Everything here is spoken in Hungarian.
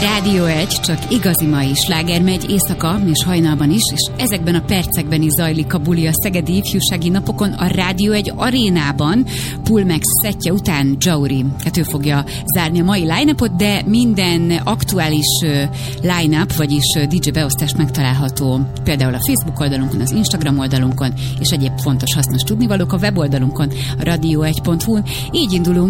Rádió 1, csak igazi mai sláger megy éjszaka és hajnalban is, és ezekben a percekben is zajlik a buli a szegedi ifjúsági napokon a Rádió 1 arénában. Pulmex szettje után Jauri, hát ő fogja zárni a mai line-upot, de minden aktuális line-up, vagyis DJ beosztás megtalálható például a Facebook oldalunkon, az Instagram oldalunkon, és egyéb fontos hasznos tudnivalók a weboldalunkon, a radio1.hu-n. Így indulunk